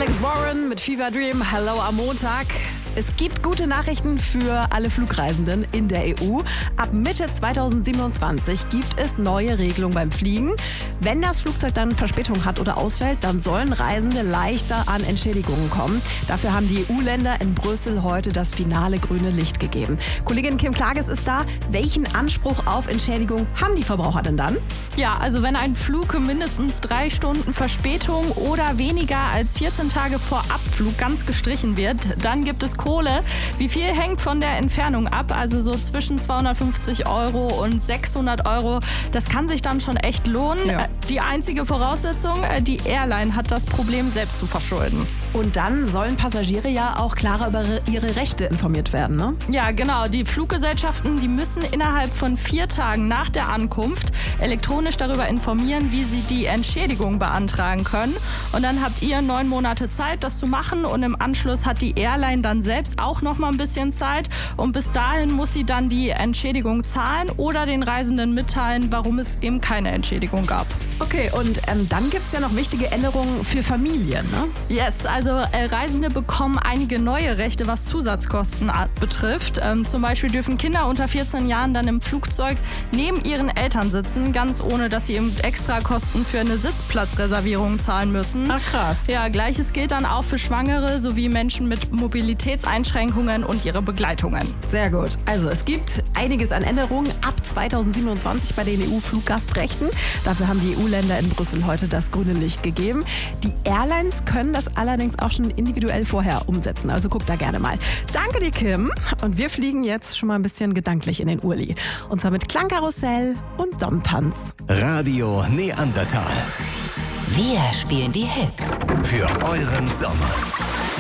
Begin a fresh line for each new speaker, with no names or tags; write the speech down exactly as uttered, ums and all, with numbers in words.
Alex Warren mit Fever Dream. Hello am Montag. Es gibt gute Nachrichten für alle Flugreisenden in der E U. Ab Mitte zweitausendsiebenundzwanzig gibt es neue Regelungen beim Fliegen. Wenn das Flugzeug dann Verspätung hat oder ausfällt, dann sollen Reisende leichter an Entschädigungen kommen. Dafür haben die E U-Länder in Brüssel heute das finale grüne Licht gegeben. Kollegin Kim Klages ist da. Welchen Anspruch auf Entschädigung haben die Verbraucher denn dann?
Ja, also wenn ein Flug mindestens drei Stunden Verspätung oder weniger als vierzehn Tage vor Abflug ganz gestrichen wird, dann gibt es Kohle. Wie viel hängt von der Entfernung ab? Also so zwischen zweihundertfünfzig Euro und sechshundert Euro. Das kann sich dann schon echt lohnen.
Ja.
Die einzige Voraussetzung, die Airline hat das Problem selbst zu verschulden.
Und dann sollen Passagiere ja auch klarer über ihre Rechte informiert werden, ne?
Ja, genau. Die Fluggesellschaften, die müssen innerhalb von vier Tagen nach der Ankunft elektronisch darüber informieren, wie sie die Entschädigung beantragen können. Und dann habt ihr neun Monate Zeit, das zu machen. Und im Anschluss hat die Airline dann selbst auch noch mal ein bisschen Zeit. Und bis dahin muss sie dann die Entschädigung zahlen oder den Reisenden mitteilen, warum es eben keine Entschädigung gab.
Okay, und ähm, dann gibt es ja noch wichtige Änderungen für Familien, ne?
Yes, also äh, Reisende bekommen einige neue Rechte, was Zusatzkosten betrifft. Ähm, zum Beispiel dürfen Kinder unter vierzehn Jahren dann im Flugzeug neben ihren Eltern sitzen, ganz ohne, dass sie eben extra Kosten für eine Sitzplatzreservierung zahlen müssen.
Ach krass.
Ja, Gleiches gilt dann auch für Schwangere sowie Menschen mit Mobilitätseinschränkungen und ihre Begleitungen.
Sehr gut. Also es gibt einiges an Änderungen ab zweitausendsiebenundzwanzig bei den E U-Fluggastrechten. Dafür haben die E U-Länder in Brüssel heute das grüne Licht gegeben. Die Airlines können das allerdings auch schon individuell vorher umsetzen. Also guck da gerne mal. Danke dir, Kim. Und wir fliegen jetzt schon mal ein bisschen gedanklich in den Urli. Und zwar mit Klangkarussell und Sonnentanz.
Radio Neandertal.
Wir spielen die Hits.
Für euren Sommer.